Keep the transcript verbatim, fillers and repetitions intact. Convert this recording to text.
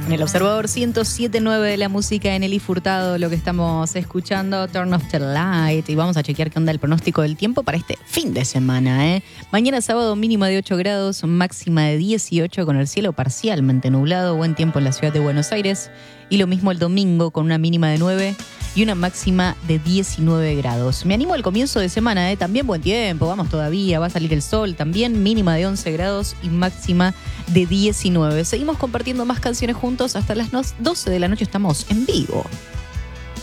En el Observador ciento siete punto nueve de la música en Eli Furtado, lo que estamos escuchando, Turn Off the Light. Y vamos a chequear qué onda el pronóstico del tiempo para este fin de semana, ¿eh? Mañana sábado mínima de ocho grados, máxima de dieciocho con el cielo parcialmente nublado, buen tiempo en la ciudad de Buenos Aires. Y lo mismo el domingo con una mínima de nueve y una máxima de diecinueve grados. Me animo al comienzo de semana, ¿eh? También buen tiempo, vamos todavía, va a salir el sol también, mínima de once grados y máxima de diecinueve. Seguimos compartiendo más canciones juntos hasta las doce de la noche, estamos en vivo.